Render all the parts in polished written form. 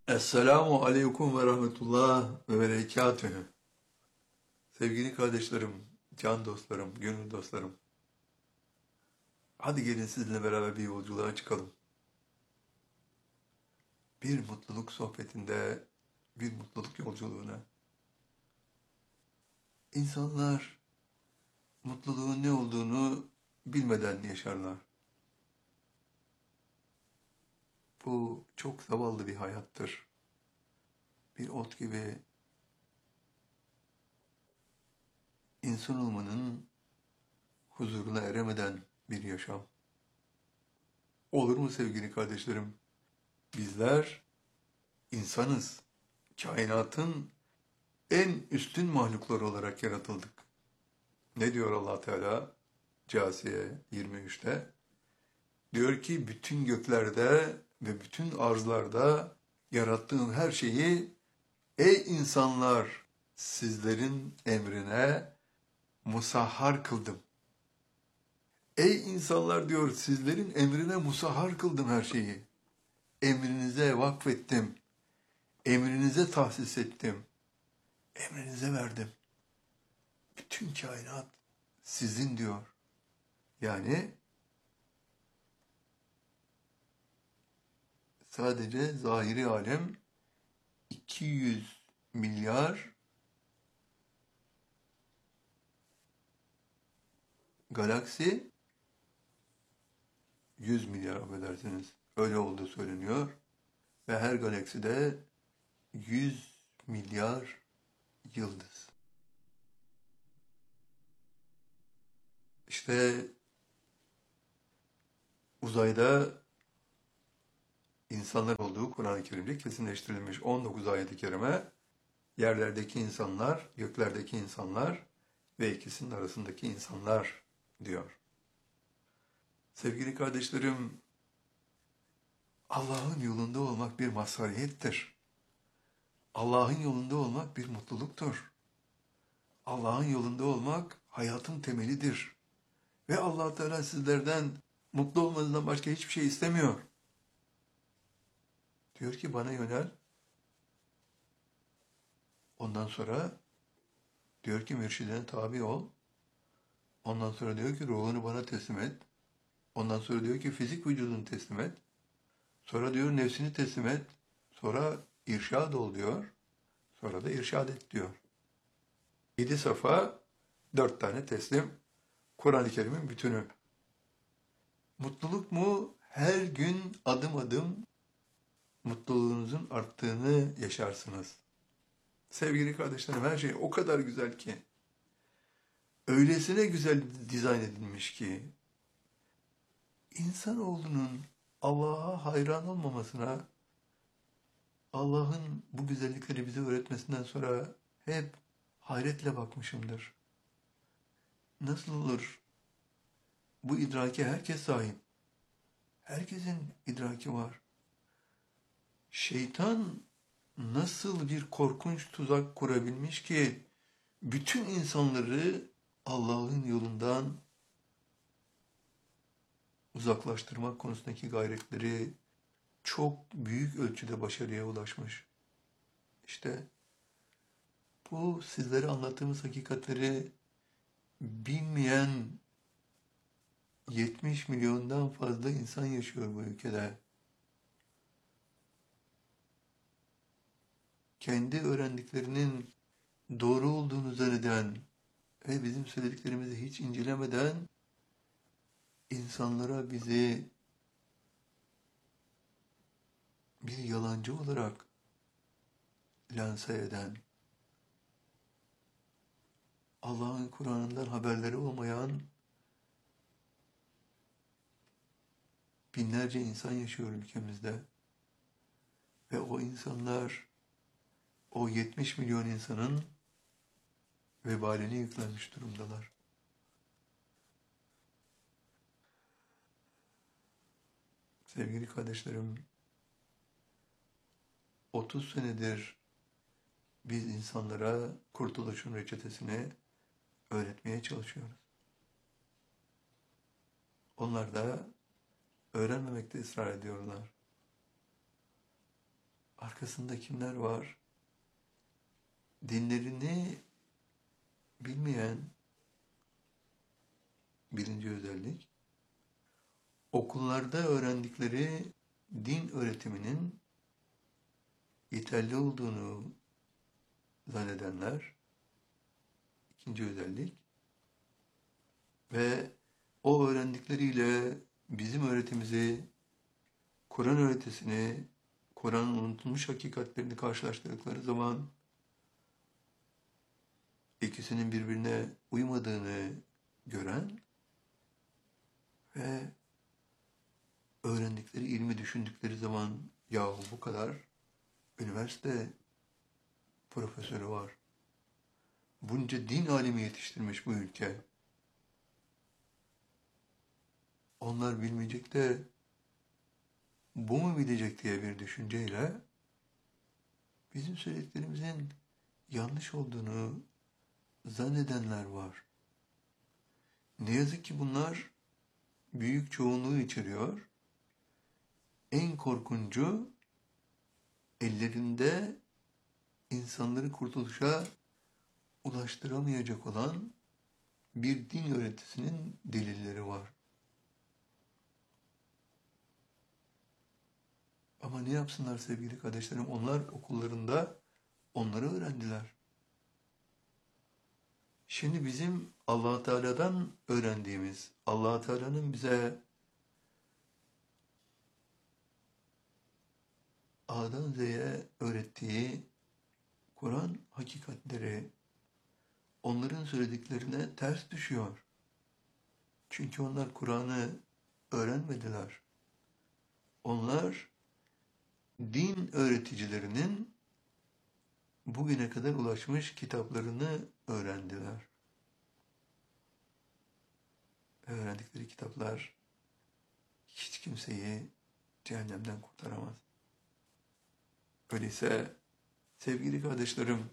Esselamu aleyküm ve rahmetullah ve berekatühü. Sevgili kardeşlerim, can dostlarım, gönül dostlarım. Hadi gelin sizinle beraber bir yolculuğa çıkalım. Bir mutluluk sohbetinde, bir mutluluk yolculuğuna. İnsanlar mutluluğun ne olduğunu bilmeden yaşarlar. Bu çok zavallı bir hayattır. Bir ot gibi insan olmanın huzuruna eremeden bir yaşam. Olur mu sevgili kardeşlerim? Bizler insanız. Kainatın en üstün mahluklar olarak yaratıldık. Ne diyor Allah Teala? Câsiye 23'te. Diyor ki bütün göklerde ve bütün arzlarda yarattığım her şeyi ey insanlar sizlerin emrine musahhar kıldım. Ey insanlar diyor sizlerin emrine musahhar kıldım her şeyi. Emrinize vakfettim. Emrinize tahsis ettim. Emrinize verdim. Bütün kainat sizin diyor. Yani sadece zahiri alem 200 milyar galaksi 100 milyar affedersiniz. Öyle olduğu söyleniyor. Ve her galakside 100 milyar yıldız. İşte uzayda insanlar olduğu Kur'an-ı Kerim'de kesinleştirilmiş 19 ayet-i kerime yerlerdeki insanlar, göklerdeki insanlar ve ikisinin arasındaki insanlar diyor. Sevgili kardeşlerim, Allah'ın yolunda olmak bir mazhariyettir. Allah'ın yolunda olmak bir mutluluktur. Allah'ın yolunda olmak hayatın temelidir. Ve Allah Teala sizlerden mutlu olmanızdan başka hiçbir şey istemiyor. Diyor ki bana yönel. Ondan sonra diyor ki mürşidine tabi ol. Ondan sonra diyor ki ruhunu bana teslim et. Ondan sonra diyor ki fizik vücudunu teslim et. Sonra diyor nefsini teslim et. Sonra irşad ol diyor. Sonra da irşad et diyor. 7 safa, 4 tane teslim. Kur'an-ı Kerim'in bütünü. Mutluluk mu? Her gün adım adım mutluluğunuzun arttığını yaşarsınız. Sevgili kardeşlerim her şey o kadar güzel ki, öylesine güzel dizayn edilmiş ki, insanoğlunun Allah'a hayran olmamasına, Allah'ın bu güzellikleri bize öğretmesinden sonra hep hayretle bakmışımdır. Nasıl olur? Bu idrake herkes sahip. Herkesin idraki var. Şeytan nasıl bir korkunç tuzak kurabilmiş ki bütün insanları Allah'ın yolundan uzaklaştırmak konusundaki gayretleri çok büyük ölçüde başarıya ulaşmış. İşte bu sizlere anlattığımız hakikatleri bilmeyen 70 milyondan fazla insan yaşıyor bu ülkede. Kendi öğrendiklerinin doğru olduğunu zanneden ve bizim söylediklerimizi hiç incelemeden insanlara bizi bir yalancı olarak lanse eden, Allah'ın Kur'an'ından haberleri olmayan binlerce insan yaşıyor ülkemizde. Ve o insanlar, o 70 milyon insanın vebalini yüklenmiş durumdalar. Sevgili kardeşlerim, 30 senedir biz insanlara kurtuluşun reçetesini öğretmeye çalışıyoruz. Onlar da öğrenmemekte ısrar ediyorlar. arkasında kimler var? Dinlerini bilmeyen birinci özellik, okullarda öğrendikleri din öğretiminin yeterli olduğunu zannedenler, ikinci özellik, ve o öğrendikleriyle bizim öğretimizi, Kur'an öğretisini, Kur'an'ın unutulmuş hakikatlerini karşılaştırdıkları zaman ikisinin birbirine uymadığını gören ve öğrendikleri ilmi düşündükleri zaman yahu bu kadar üniversite profesörü var. Bunca din alimi yetiştirmiş bu ülke. Onlar bilmeyecek de bu mu bilecek diye bir düşünceyle bizim söylediklerimizin yanlış olduğunu zannedenler var. Ne yazık ki bunlar büyük çoğunluğu içeriyor. En korkuncu ellerinde insanları kurtuluşa ulaştıramayacak olan bir din öğretisinin delilleri var. Ama ne yapsınlar sevgili kardeşlerim? Onlar okullarında onları öğrendiler. Şimdi bizim Allah Teala'dan öğrendiğimiz, Allah Teala'nın bize A'dan Z'ye öğrettiği Kur'an hakikatleri onların söylediklerine ters düşüyor. Çünkü onlar Kur'an'ı öğrenmediler. Onlar din öğreticilerinin bugüne kadar ulaşmış kitaplarını öğrendiler. Öğrendikleri kitaplar hiç kimseyi cehennemden kurtaramaz. Öyleyse sevgili kardeşlerim,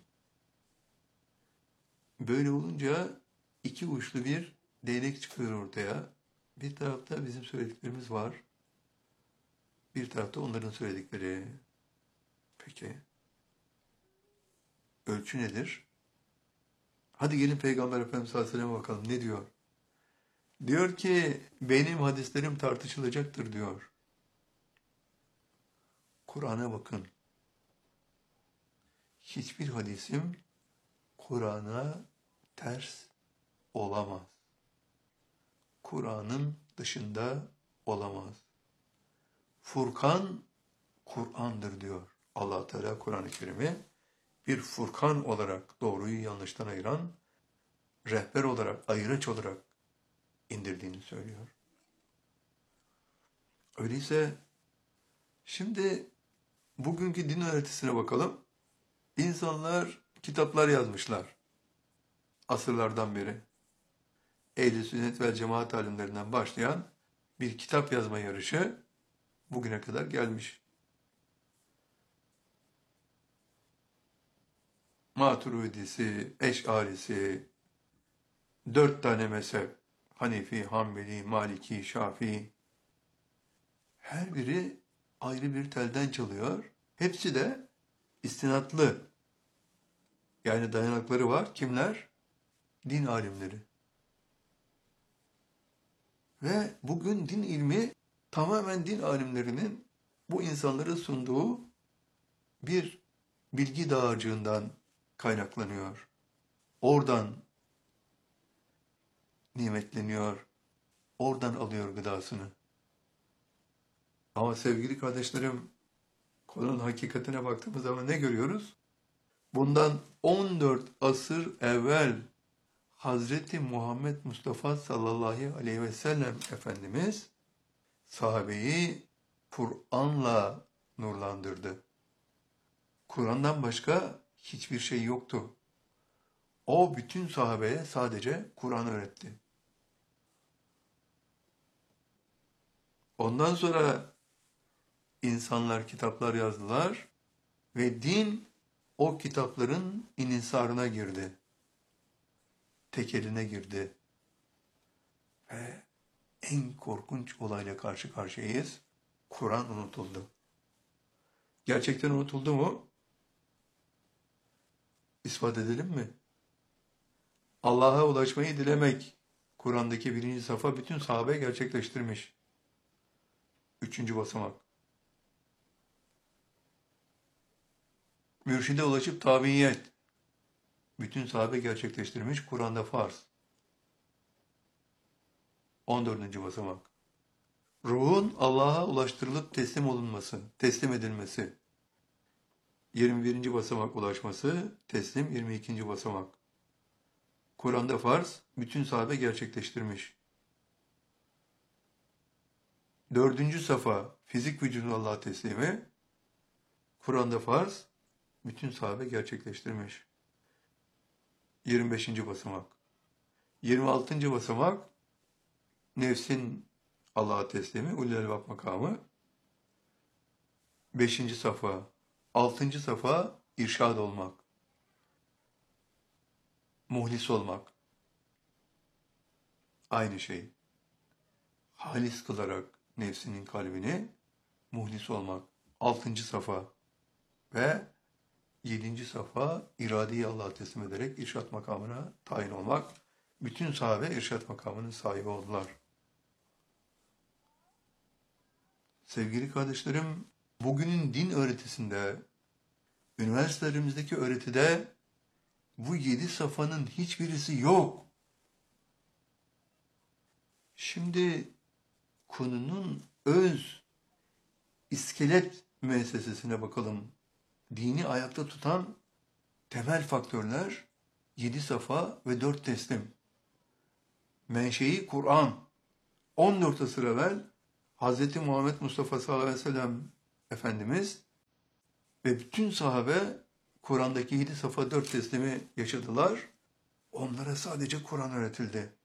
böyle olunca iki uçlu bir değnek çıkıyor ortaya. Bir tarafta bizim söylediklerimiz var. Bir tarafta onların söyledikleri. Peki, ölçü nedir? Hadi gelin Peygamber Efendimiz sallallahu aleyhi ve sellem'e bakalım ne diyor? Diyor ki benim hadislerim tartışılacaktır diyor. Kur'an'a bakın. Hiçbir hadisim Kur'an'a ters olamaz. Kur'an'ın dışında olamaz. Furkan Kur'an'dır diyor. Allah Teala Kur'an-ı Kerim'i bir furkan olarak doğruyu yanlıştan ayıran, rehber olarak, ayıraç olarak indirdiğini söylüyor. Öyleyse şimdi bugünkü din öğretisine bakalım. İnsanlar kitaplar yazmışlar asırlardan beri. Ehl-i Sünnet ve Cemaat alimlerinden başlayan bir kitap yazma yarışı bugüne kadar gelmiş. Maturidisi, Eş'arisi, 4 tane mezhep, Hanefi, Hanbeli, Maliki, Şafii, her biri ayrı bir telden çalıyor. Hepsi de istinatlı. Yani dayanakları var. Kimler? Din alimleri. Ve bugün din ilmi tamamen din alimlerinin bu insanlara sunduğu bir bilgi dağarcığından kaynaklanıyor. Oradan nimetleniyor. Oradan alıyor gıdasını. Ama sevgili kardeşlerim, konunun hakikatine baktığımız zaman ne görüyoruz? Bundan 14 asır evvel Hazreti Muhammed Mustafa sallallahu aleyhi ve sellem Efendimiz sahabeyi Kur'an'la nurlandırdı. Kur'an'dan başka hiçbir şey yoktu. O bütün sahabeye sadece Kur'an öğretti. Ondan sonra insanlar kitaplar yazdılar ve din o kitapların inhisarına girdi. Tekeline girdi. Ve en korkunç olayla karşı karşıyayız. Kur'an unutuldu. gerçekten unutuldu mu? İspat edelim mi? Allah'a ulaşmayı dilemek. Kur'an'daki birinci safa bütün sahabe gerçekleştirmiş. Üçüncü basamak. Mürşide ulaşıp tabiiyet. Bütün sahabe gerçekleştirmiş. Kur'an'da farz. 14. basamak. Ruhun Allah'a ulaştırılıp teslim olunması, teslim edilmesi. 21. basamak ulaşması, teslim 22. basamak. Kur'an'da farz, bütün sahabe gerçekleştirmiş. 4. safa, fizik vücudun Allah'a teslimi. Kur'an'da farz, bütün sahabe gerçekleştirmiş. 25. basamak. 26. basamak, nefsin Allah'a teslimi, ulul elbab makamı. 5. safa. 6. safa, irşad olmak. Muhlis olmak. Aynı şey. Halis kılarak nefsinin kalbini muhlis olmak. 6. safa. Ve 7. safa, iradeyi Allah'a teslim ederek irşad makamına tayin olmak. Bütün sahabe irşad makamının sahibi oldular. Sevgili kardeşlerim, bugünün din öğretisinde, üniversitelerimizdeki öğretide bu 7 safanın hiçbirisi yok. Şimdi konunun öz iskelet müessesesine bakalım. Dini ayakta tutan temel faktörler 7 safa ve 4 teslim. Menşei Kur'an. 14 asır evvel Hz. Muhammed Mustafa sallallahu aleyhi ve sellem Efendimiz ve bütün sahabe Kur'an'daki 7 safa 4 teslimi yaşadılar. Onlara sadece Kur'an öğretildi.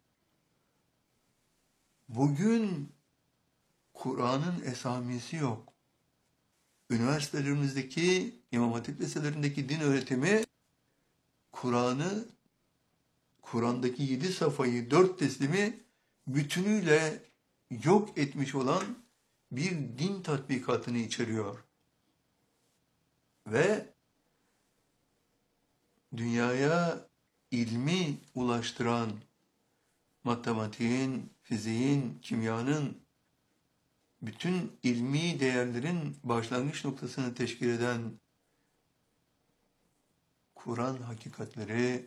Bugün Kur'an'ın esamisi yok. Üniversitelerimizdeki, İmam Hatip liselerindeki din öğretimi Kur'an'daki 7 safayı 4 teslimi bütünüyle yok etmiş olan bir din tatbikatını içeriyor. Ve dünyaya ilmi ulaştıran matematiğin, fiziğin, kimyanın, bütün ilmi değerlerin başlangıç noktasını teşkil eden Kur'an hakikatleri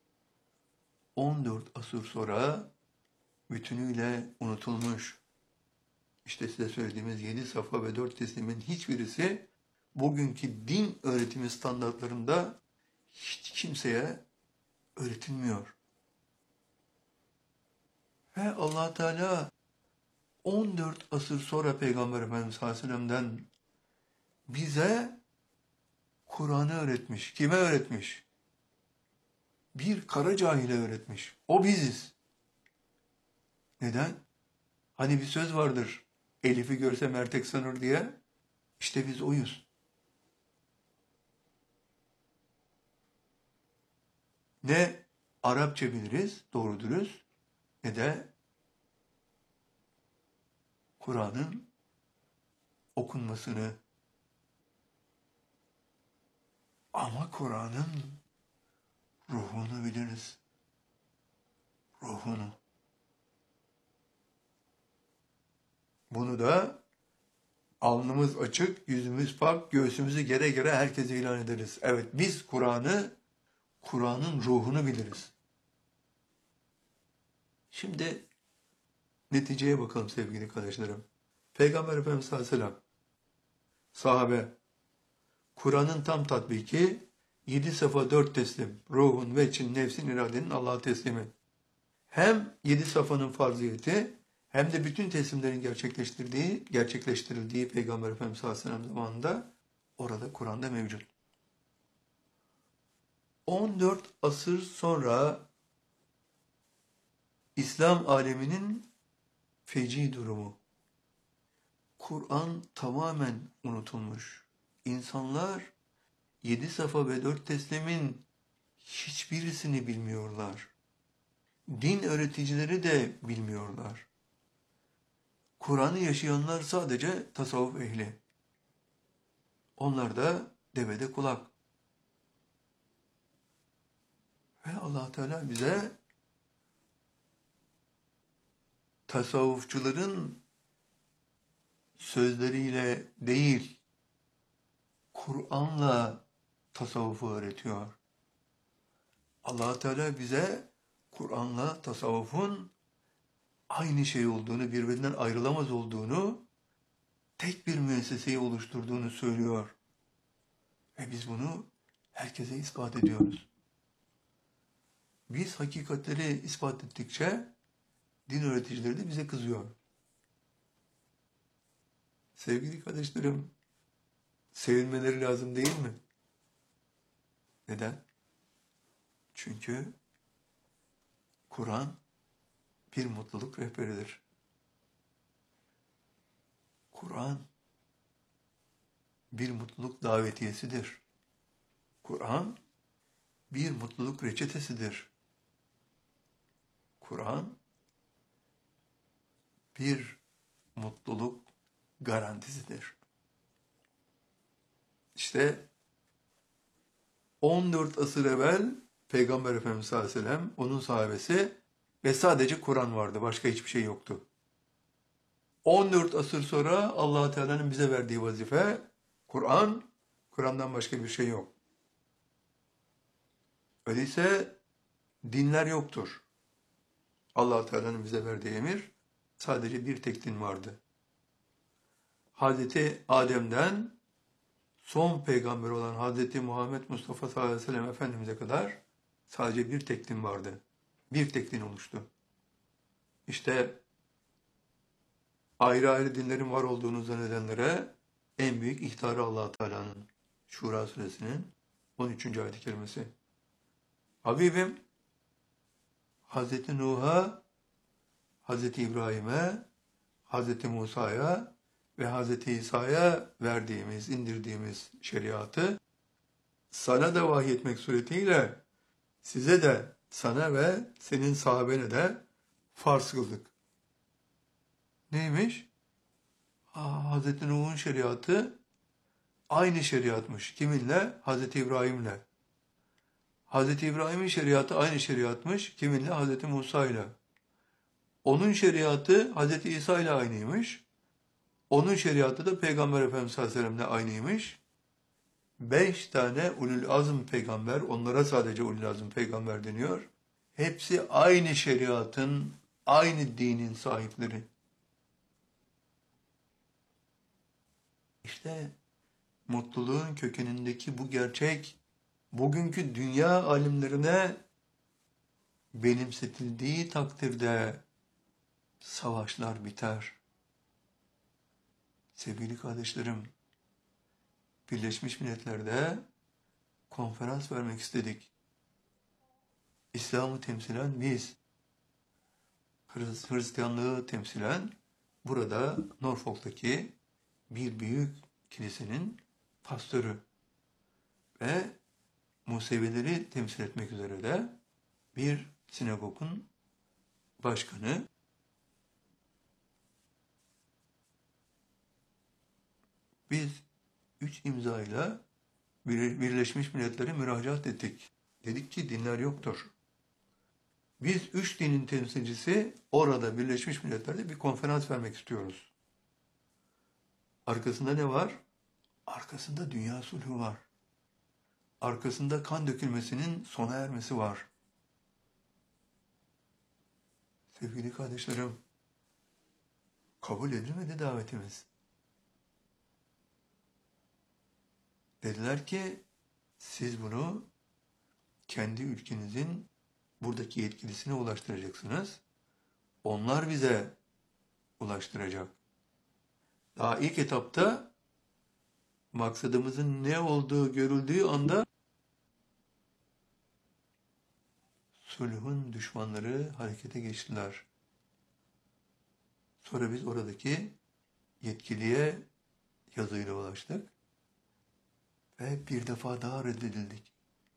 14 asır sonra bütünüyle unutulmuş. İşte size söylediğimiz 7 safa ve 4 teslimin hiçbirisi bugünkü din öğretimi standartlarında hiç kimseye öğretilmiyor. Ve Allah Teala 14 asır sonra Peygamber Efendimiz Aleyhisselam'dan bize Kur'an'ı öğretmiş. Kime öğretmiş? Bir kara cahile öğretmiş. O biziz. Neden? Hani bir söz vardır. Elif'i görse mertek sanır diye. İşte biz oyuz. Ne Arapça biliriz, doğru dürüst, ne de Kur'an'ın okunmasını. Ama Kur'an'ın ruhunu biliriz. Ruhunu. Bunu da alnımız açık, yüzümüz pak, göğsümüzü gere gere herkese ilan ederiz. Evet, biz Kur'an'ın ruhunu biliriz. Şimdi neticeye bakalım sevgili kardeşlerim. Peygamber Efendimiz Aleyhisselam, sahabe, Kur'an'ın tam tatbiki, 7 safa 4 teslim, ruhun, veçin, nefsin, iradenin Allah'a teslimi. Hem 7 safanın farziyeti, hem de bütün teslimlerin gerçekleştirildiği Peygamber Efendimiz Aleyhisselam zamanında orada Kur'an'da mevcut. 14 asır sonra İslam aleminin feci durumu. Kur'an tamamen unutulmuş. İnsanlar 7 safa ve 4 teslimin hiçbirisini bilmiyorlar. Din öğreticileri de bilmiyorlar. Kur'an'ı yaşayanlar sadece tasavvuf ehli. Onlar da devede kulak. Ve Allah Teala bize tasavvufçuların sözleriyle değil, Kur'an'la tasavvufu öğretiyor. Allah Teala bize Kur'an'la tasavvufun aynı şey olduğunu, birbirinden ayrılamaz olduğunu, tek bir müesseseyi oluşturduğunu söylüyor. Ve biz bunu herkese ispat ediyoruz. Biz hakikatleri ispat ettikçe din öğreticileri de bize kızıyor. Sevgili kardeşlerim, sevilmeleri lazım değil mi? Neden? Çünkü Kur'an bir mutluluk rehberidir. Kur'an bir mutluluk davetiyesidir. Kur'an bir mutluluk reçetesidir. Kur'an bir mutluluk garantisidir. İşte 14 asır evvel Peygamber Efendimiz sallallahu aleyhi ve sellem, onun sahabesi ve sadece Kur'an vardı. Başka hiçbir şey yoktu. 14 asır sonra Allah Teala'nın bize verdiği vazife Kur'an, Kur'an'dan başka bir şey yok. Öyleyse dinler yoktur. Allah Teala'nın bize verdiği emir sadece bir tek din vardı. Hazreti Adem'den son peygamber olan Hazreti Muhammed Mustafa sallallahu aleyhi ve sellem Efendimiz'e kadar sadece bir tek din vardı. Bir tek din oluştu. İşte ayrı ayrı dinlerin var olduğunu zannedenlere en büyük ihtarı Allah Teala'nın Şura suresinin 13. ayet-i kerimesi. Habibim, Hazreti Nuh'a, Hazreti İbrahim'e, Hazreti Musa'ya ve Hazreti İsa'ya verdiğimiz, indirdiğimiz şeriatı sana da vahyetmek suretiyle size de, sana ve senin sahabene de farz kıldık. Neymiş? Hazreti Nuh'un şeriatı aynı şeriatmış. Kiminle? Hazreti İbrahim'le. Hazreti İbrahim'in şeriatı aynı şeriatmış. Kiminle? Hazreti Musa'yla. Onun şeriatı Hazreti İsa ile aynıymış. Onun şeriatı da Peygamber Efendimiz sallallahu aleyhi ve sellem'le aynıymış. 5 tane ulul azm peygamber, onlara sadece ulul azm peygamber deniyor. Hepsi aynı şeriatın, aynı dinin sahipleri. İşte mutluluğun kökenindeki bu gerçek, bugünkü dünya alimlerine benimsetildiği takdirde savaşlar biter. Sevgili kardeşlerim, Birleşmiş Milletler'de konferans vermek istedik. İslam'ı temsilen biz, Hristiyanlığı temsilen burada Norfolk'taki bir büyük kilisenin pastörü ve Musevileri temsil etmek üzere de bir sinagogun başkanı. Biz 3 imzayla Birleşmiş Milletler'e müracaat ettik. Dedik ki dinler yoktur. Biz 3 dinin temsilcisi orada Birleşmiş Milletler'de bir konferans vermek istiyoruz. Arkasında ne var? Arkasında dünya sulhu var. Arkasında kan dökülmesinin sona ermesi var. Sevgili kardeşlerim, kabul edilmedi davetimiz. Dediler ki, siz bunu kendi ülkenizin buradaki yetkilisine ulaştıracaksınız. Onlar bize ulaştıracak. Daha ilk etapta maksadımızın ne olduğu görüldüğü anda sulhun düşmanları harekete geçtiler. Sonra biz oradaki yetkiliye yazıyla ulaştık ve bir defa daha reddedildik.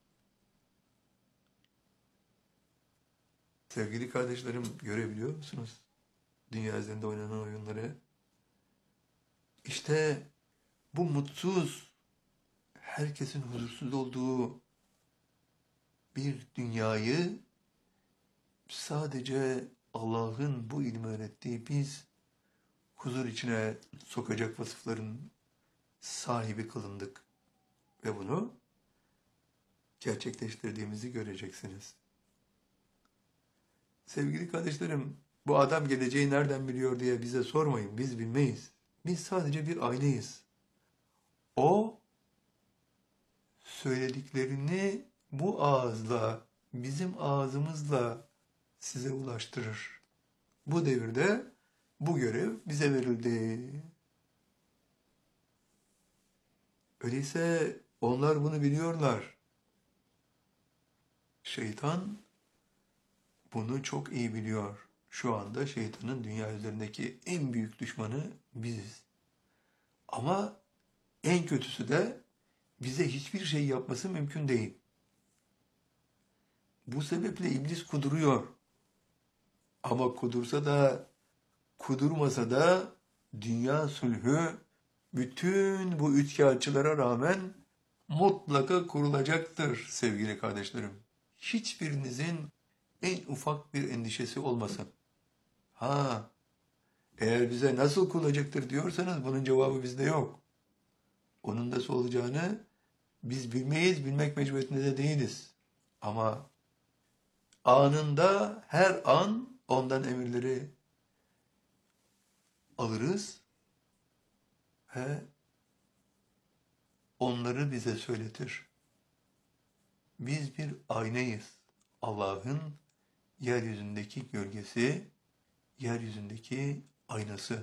Sevgili kardeşlerim, görebiliyor musunuz? Dünya üzerinde oynanan oyunları. İşte bu mutsuz herkesin huzursuz olduğu bir dünyayı sadece Allah'ın bu ilmi öğrettiği biz huzur içine sokacak vasıfların sahibi kılındık. Ve bunu gerçekleştirdiğimizi göreceksiniz. Sevgili kardeşlerim, bu adam geleceği nereden biliyor diye bize sormayın. Biz bilmeyiz. Biz sadece bir aynayız. O söylediklerini bu ağızla, bizim ağzımızla size ulaştırır. Bu devirde bu görev bize verildi. Öyleyse onlar bunu biliyorlar. Şeytan bunu çok iyi biliyor. Şu anda şeytanın dünya üzerindeki en büyük düşmanı biziz. Ama en kötüsü de bize hiçbir şey yapması mümkün değil. Bu sebeple iblis kuduruyor. Ama kudursa da, kudurmasa da dünya sulhü bütün bu üçkağıtçılara rağmen mutlaka kurulacaktır sevgili kardeşlerim. Hiçbirinizin en ufak bir endişesi olmasın. Ha, eğer bize nasıl kurulacaktır diyorsanız bunun cevabı bizde yok. Onun nasıl olacağını biz bilmeyiz, bilmek mecburiyetinde de değiliz. Ama anında her an ondan emirleri alırız ve onları bize söyletir. Biz bir aynayız. Allah'ın yeryüzündeki gölgesi, yeryüzündeki aynası.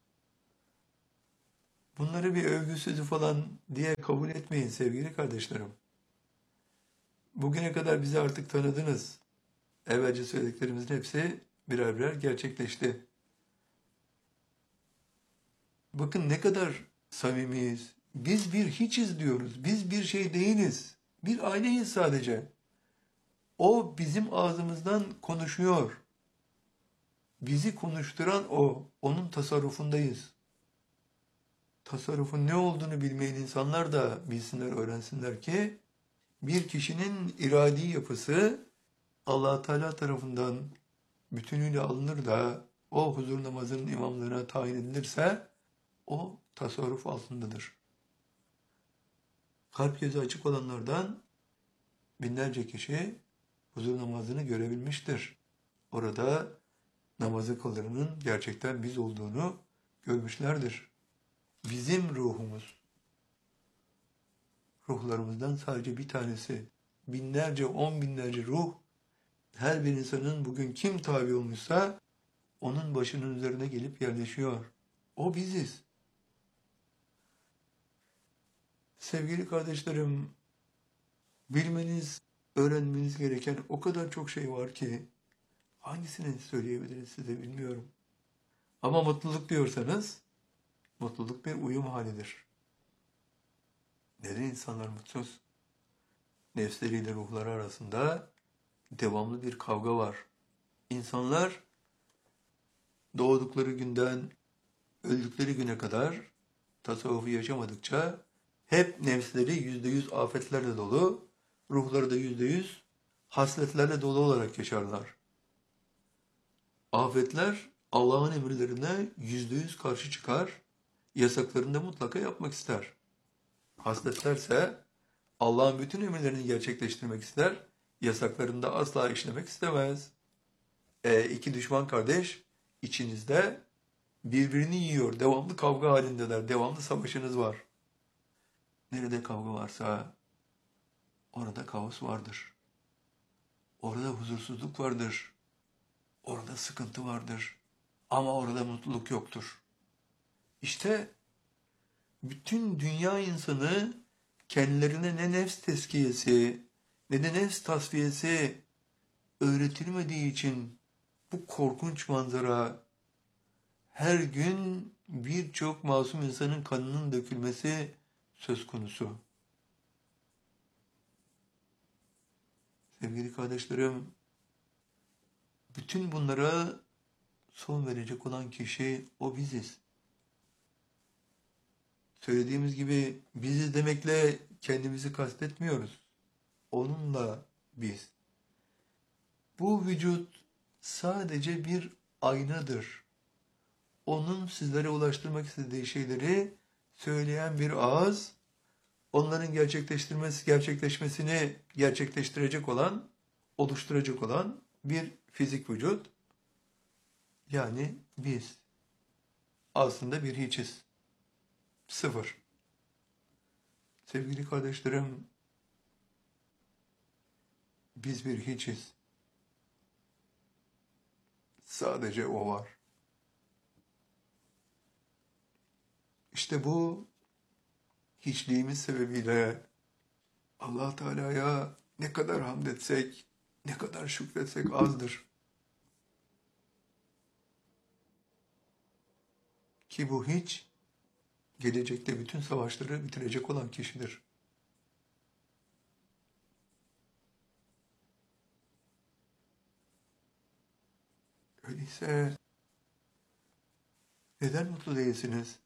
Bunları bir övgü sözü falan diye kabul etmeyin sevgili kardeşlerim. Bugüne kadar bizi artık tanıdınız. Evvelce söylediklerimizin hepsi birer birer gerçekleşti. Bakın ne kadar samimiyiz. Biz bir hiçiz diyoruz. Biz bir şey değiliz. Bir aynayız sadece. O bizim ağzımızdan konuşuyor. Bizi konuşturan o. Onun tasarrufundayız. Tasarrufun ne olduğunu bilmeyen insanlar da bilsinler, öğrensinler ki bir kişinin iradi yapısı Allah Teala tarafından bütünüyle alınır da o huzur namazının imamlığına tayin edilirse o tasarruf altındadır. Kalp gözü açık olanlardan binlerce kişi huzur namazını görebilmiştir. Orada namazı kılanın gerçekten biz olduğunu görmüşlerdir. Bizim ruhumuz, ruhlarımızdan sadece bir tanesi, binlerce, on binlerce ruh, her bir insanın bugün kim tabi olmuşsa onun başının üzerine gelip yerleşiyor. O biziz. Sevgili kardeşlerim, bilmeniz, öğrenmeniz gereken o kadar çok şey var ki hangisini söyleyebiliriz size bilmiyorum. Ama mutluluk diyorsanız, mutluluk bir uyum halidir. Neden insanlar mutsuz? Nefsleriyle ruhları arasında devamlı bir kavga var. İnsanlar doğdukları günden öldükleri güne kadar tasavvufu yaşamadıkça hep nefsleri %100 afetlerle dolu, ruhları da %100 hasletlerle dolu olarak yaşarlar. Afetler Allah'ın emirlerine %100 karşı çıkar, yasaklarını da mutlaka yapmak ister. Hasletlerse Allah'ın bütün emirlerini gerçekleştirmek ister, yasaklarını da asla işlemek istemez. İki düşman kardeş içinizde birbirini yiyor, devamlı kavga halindeler, devamlı savaşınız var. Nerede kavga varsa orada kaos vardır. Orada huzursuzluk vardır. Orada sıkıntı vardır. Ama orada mutluluk yoktur. İşte bütün dünya insanı kendilerine ne nefs tezkiyesi ne de nefs tasfiyesi öğretilmediği için bu korkunç manzara her gün birçok masum insanın kanının dökülmesi söz konusu. Sevgili kardeşlerim, bütün bunlara son verecek olan kişi o biziz. Söylediğimiz gibi biziz demekle kendimizi kastetmiyoruz. Onunla biz. Bu vücut sadece bir aynadır. Onun sizlere ulaştırmak istediği şeyleri söyleyen bir ağız, onların gerçekleşmesini gerçekleştirecek olan, oluşturacak olan bir fizik vücut. Yani biz aslında bir hiçiz. Sıfır. Sevgili kardeşlerim, biz bir hiçiz. Sadece o var. İşte bu hiçliğimiz sebebiyle Allah Teala'ya ne kadar hamd etsek, ne kadar şükretsek azdır. Ki bu hiç gelecekte bütün savaşları bitirecek olan kişidir. Öyleyse neden mutlu değilsiniz?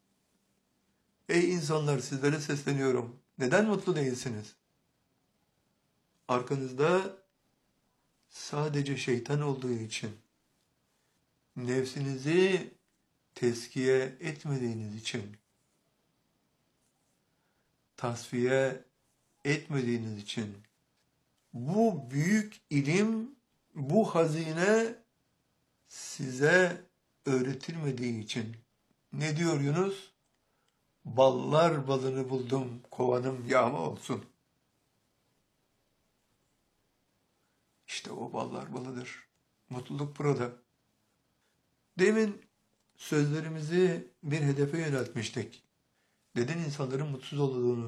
Ey insanlar, sizlere sesleniyorum. Neden mutlu değilsiniz? Arkanızda sadece şeytan olduğu için, nefsinizi teskiye etmediğiniz için, tasfiye etmediğiniz için, bu büyük ilim, bu hazine size öğretilmediği için. Ne diyor Yunus? Ballar balını buldum, kovanım yağma olsun. İşte o ballar balıdır. Mutluluk burada. Demin sözlerimizi bir hedefe yöneltmiştik. Neden insanların mutsuz olduğunu